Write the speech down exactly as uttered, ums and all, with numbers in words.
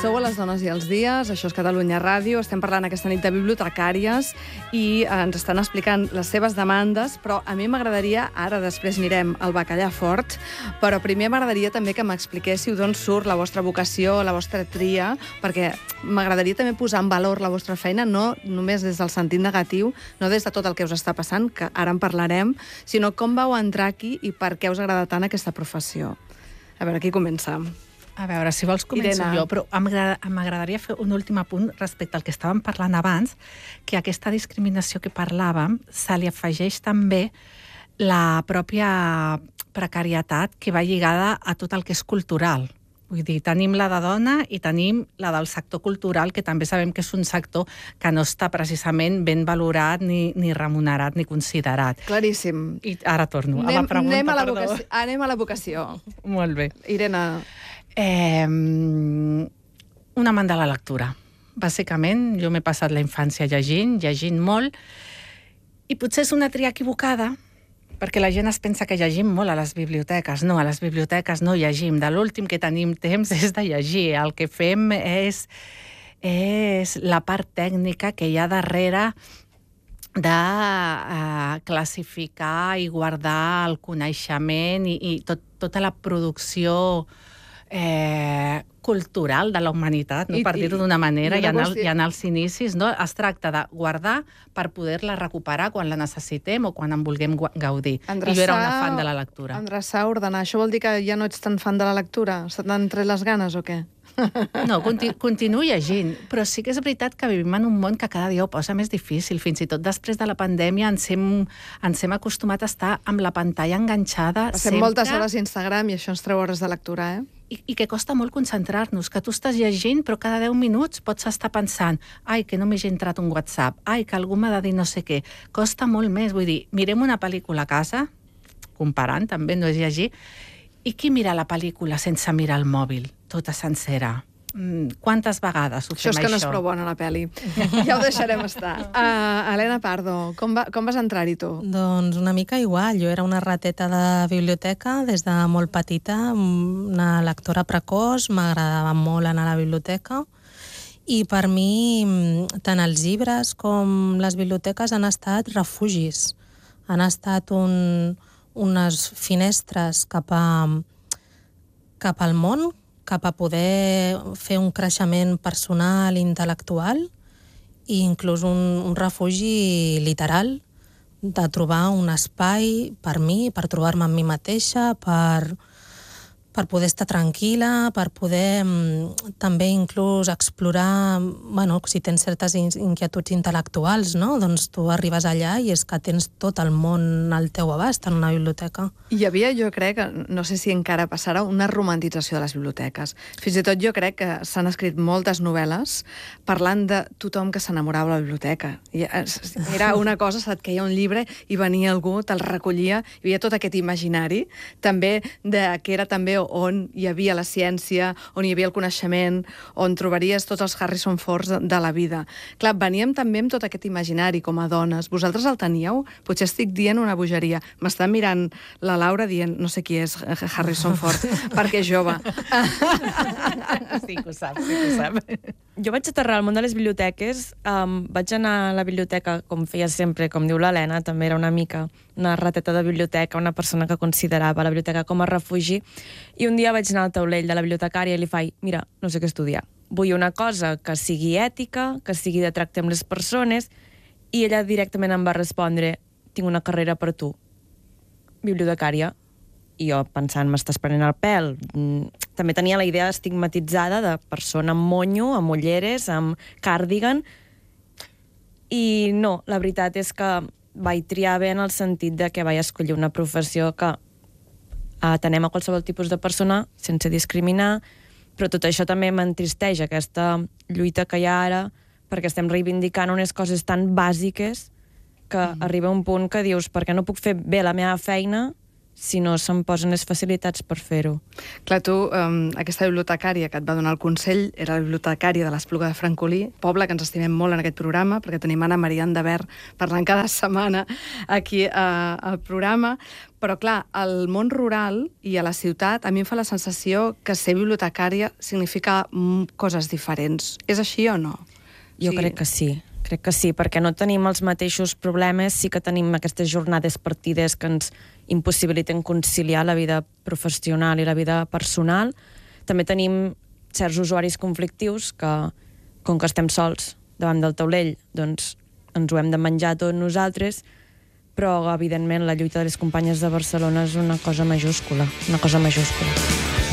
Sou a Les Dones i els Dies, això és Catalunya Ràdio, estem parlant aquesta nit de bibliotecàries i ens estan explicant les seves demandes, però a mi m'agradaria, ara després anirem al bacallà fort, però primer m'agradaria també que m'expliquéssiu d'on surt la vostra vocació, la vostra tria, perquè m'agradaria també posar en valor la vostra feina, no només des del sentit negatiu, no des de tot el que us està passant, que ara en parlarem, sinó com vau entrar aquí i per què us agrada tant aquesta professió. A veure, qui comença? A veure, si vols començo jo, però m'agradaria fer un últim apunt respecte al que estàvem parlant abans, que aquesta discriminació que parlàvem se li afegeix també la pròpia precarietat que va lligada a tot el que és cultural. Vull dir, tenim la de dona i tenim la del sector cultural, que també sabem que és un sector que no està precisament ben valorat, ni, ni remunerat, ni considerat. Claríssim. I ara torno anem, a la pregunta, anem a la perdó. vocació, anem a la vocació. Molt bé. Irene. Eh, un amant de la lectura. Bàsicament, jo m'he passat la infància llegint, llegint molt, i potser és una tria equivocada, perquè la gent es pensa que llegim molt a les biblioteques. No, a les biblioteques no llegim. De l'últim que tenim temps és de llegir. El que fem és, és la part tècnica que hi ha darrere de uh, classificar i guardar el coneixement i, i tot, tota la producció eh, cultural de la humanitat, no? I, per dir-ho d'una manera, i, i, anar, i anar als inicis. No? Es tracta de guardar per poder-la recuperar quan la necessitem o quan en vulguem gaudir. Endreçar, I jo era una fan de la lectura. Endreçar, ordenar. Això vol dir que ja no ets tan fan de la lectura? Se t'han tret les ganes o què? No, continu, continuo llegint, però sí que és veritat que vivim en un món que cada dia ho posa més difícil. Fins i tot després de la pandèmia ens hem, ens hem acostumat a estar amb la pantalla enganxada. Passem sempre moltes hores a Instagram i això ens treu hores de lectura, eh? I, i que costa molt concentrar-nos, que tu estàs llegint, però cada deu minuts pots estar pensant ai, que no m'he entrat un WhatsApp, ai, que algú m'ha de dir no sé què. Costa molt més, vull dir, mirem una pel·lícula a casa, comparant, també no és llegir, i qui mira la pel·lícula sense mirar el mòbil, tota sencera? Mm, quantes vegades ho fem, això? Això és que no és prou bona, la pel·li. Ja ho deixarem estar. Uh, Helena Pardo, com, va, com vas entrar-hi tu? Doncs una mica igual. Jo era una rateta de biblioteca des de molt petita, una lectora precoç, m'agradava molt anar a la biblioteca, i per mi tant els llibres com les biblioteques han estat refugis. Han estat un... unes finestres cap, a, cap al món, cap a poder fer un creixement personal i intel·lectual, i inclús un, un refugi literal de trobar un espai per mi, per trobar-me amb mi mateixa, per, per poder estar tranquil·la, per poder mm, també inclús explorar, bueno, si tens certes inquietuds intel·lectuals, no? Doncs tu arribes allà i és que tens tot el món al teu abast en una biblioteca. Hi havia, jo crec, no sé si encara passarà, una romantització de les biblioteques. Fins i tot jo crec que s'han escrit moltes novel·les parlant de tothom que s'enamorava a la biblioteca. I era una cosa, se't queia un llibre i venia algú, te'l recollia, hi havia tot aquest imaginari, també de, que era també on hi havia la ciència, on hi havia el coneixement, on trobaries tots els Harrison Fords de, de la vida. Clar, veníem també amb tot aquest imaginari com a dones. Vosaltres el teníeu? Potser estic dient una bogeria. M'està mirant la Laura dient, no sé qui és Harrison Ford, perquè és jove. Sí que ho sap, sí que ho sap. Jo vaig aterrar al món de les biblioteques, um, vaig anar a la biblioteca, com feia sempre, com diu l'Helena, també era una mica una rateta de biblioteca, una persona que considerava la biblioteca com a refugi, i un dia vaig anar al taulell de la bibliotecària i li faig, mira, no sé què estudiar, vull una cosa que sigui ètica, que sigui de tracte amb les persones, i ella directament em va respondre, tinc una carrera per tu, bibliotecària. I jo pensant, m'estàs prenent el pèl. També tenia la idea estigmatitzada de persona amb monyo, amb ulleres, amb cardigan, i no, la veritat és que vaig triar bé en el sentit de que vaig escollir una professió que atenem a qualsevol tipus de persona sense discriminar, però tot això també m'entristeix, aquesta lluita que hi ha ara, perquè estem reivindicant unes coses tan bàsiques que mm. arriba un punt que dius, per què no puc fer bé la meva feina si no se'n posen les facilitats per fer-ho. Clar, tu, um, aquesta bibliotecària que et va donar el consell era la bibliotecària de l'Espluga de Francolí, poble que ens estimem molt en aquest programa, perquè tenim Anna Maria Andavert parlant cada setmana aquí uh, al programa. Però, clar, al món rural i a la ciutat, a mi em fa la sensació que ser bibliotecària significa coses diferents. És així o no? Jo sí. crec que sí. Crec que sí, perquè no tenim els mateixos problemes, sí que tenim aquestes jornades partides que ens impossibiliten conciliar la vida professional i la vida personal. També tenim certs usuaris conflictius que, com que estem sols davant del taulell, doncs ens ho hem de menjar tot nosaltres, però, evidentment, la lluita de les companyes de Barcelona és una cosa majúscula, una cosa majúscula.